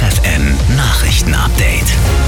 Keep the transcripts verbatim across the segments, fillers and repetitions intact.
F F N Nachrichten-Update.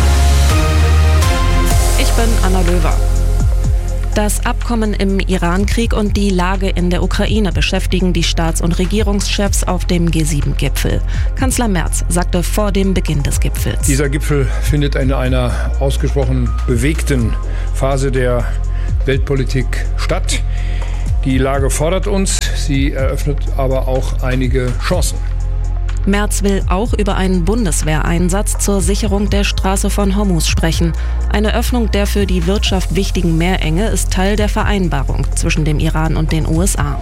Ich bin Anna Löwer. Das Abkommen im Iran-Krieg und die Lage in der Ukraine beschäftigen die Staats- und Regierungschefs auf dem G sieben Gipfel. Kanzler Merz sagte vor dem Beginn des Gipfels: Dieser Gipfel findet in einer ausgesprochen bewegten Phase der Weltpolitik statt. Die Lage fordert uns, sie eröffnet aber auch einige Chancen. Merz will auch über einen Bundeswehreinsatz zur Sicherung der Straße von Hormuz sprechen. Eine Öffnung der für die Wirtschaft wichtigen Meerenge ist Teil der Vereinbarung zwischen dem Iran und den U S A.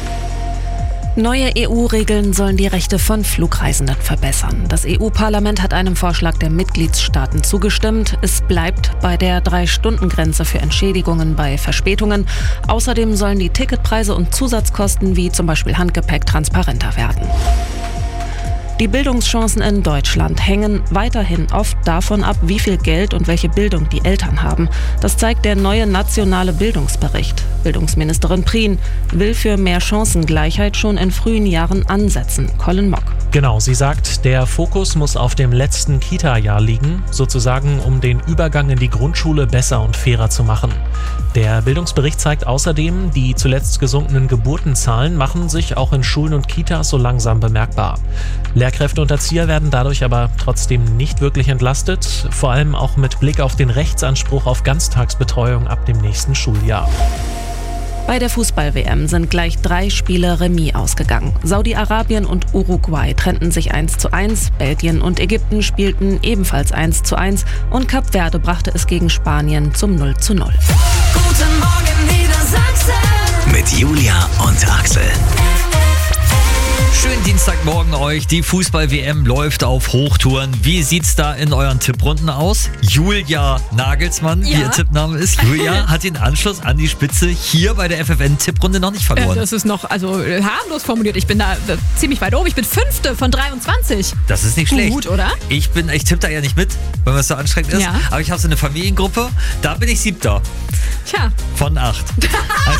Neue E U-Regeln sollen die Rechte von Flugreisenden verbessern. Das E U-Parlament hat einem Vorschlag der Mitgliedstaaten zugestimmt. Es bleibt bei der Drei-Stunden-Grenze für Entschädigungen bei Verspätungen. Außerdem sollen die Ticketpreise und Zusatzkosten wie zum Beispiel Handgepäck transparenter werden. Die Bildungschancen in Deutschland hängen weiterhin oft davon ab, wie viel Geld und welche Bildung die Eltern haben. Das zeigt der neue nationale Bildungsbericht. Bildungsministerin Prien will für mehr Chancengleichheit schon in frühen Jahren ansetzen. Colin Mock. Genau, sie sagt, der Fokus muss auf dem letzten Kita-Jahr liegen, sozusagen um den Übergang in die Grundschule besser und fairer zu machen. Der Bildungsbericht zeigt außerdem, die zuletzt gesunkenen Geburtenzahlen machen sich auch in Schulen und Kitas so langsam bemerkbar. Lehrkräfte und Erzieher werden dadurch aber trotzdem nicht wirklich entlastet, vor allem auch mit Blick auf den Rechtsanspruch auf Ganztagsbetreuung ab dem nächsten Schuljahr. Bei der Fußball-W M sind gleich drei Spiele Remis ausgegangen. Saudi-Arabien und Uruguay trennten sich eins zu eins, Belgien und Ägypten spielten ebenfalls eins zu eins und Kap Verde brachte es gegen Spanien zum null zu null. Guten Morgen Niedersachsen Mit Julia und Axel. Schönen Dienstagmorgen euch. Die Fußball-W M läuft auf Hochtouren. Wie sieht's da in euren Tipprunden aus? Julia Nagelsmann, Ja. wie ihr Tippname ist. Julia hat den Anschluss an die Spitze hier bei der F F N-Tipprunde noch nicht Äh, verloren. das ist noch also äh, harmlos formuliert. Ich bin da äh, ziemlich weit oben. Ich bin Fünfte von dreiundzwanzig. Das ist nicht schlecht. Gut, oder? Ich bin, ich tippe da ja nicht mit, weil es so anstrengend ist. Ja. Aber ich habe so eine Familiengruppe. Da bin ich Siebter Tja, von acht. Also